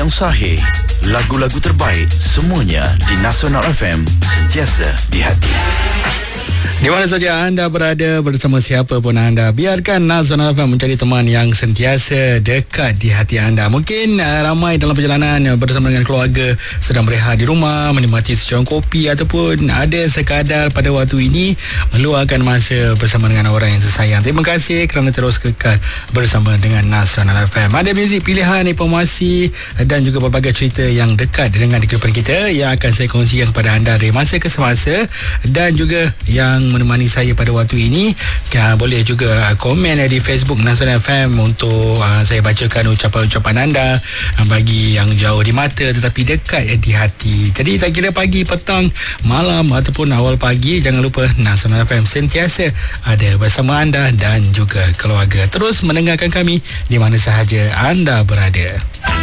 yang sahih. Lagu-lagu terbaik semuanya di Nasional FM, sentiasa di hati. Di mana saja anda berada, bersama siapa pun anda, biarkan Nasional FM menjadi teman yang sentiasa dekat di hati anda. Mungkin ramai dalam perjalanan bersama dengan keluarga sedang berehat di rumah, menikmati secuang kopi, ataupun ada sekadar pada waktu ini meluangkan masa bersama dengan orang yang tersayang. Terima kasih kerana terus kekal bersama dengan Nasional FM. Ada muzik pilihan, informasi dan juga berbagai cerita yang dekat dengan kehidupan kita yang akan saya kongsikan kepada anda dari masa ke semasa, dan juga yang menemani saya pada waktu ini. Boleh juga komen di Facebook Nasional FM untuk saya bacakan ucapan-ucapan anda bagi yang jauh di mata tetapi dekat di hati. Jadi tak kira pagi, petang, malam ataupun awal pagi, jangan lupa Nasional FM sentiasa ada bersama anda dan juga keluarga. Terus mendengarkan kami di mana sahaja anda berada.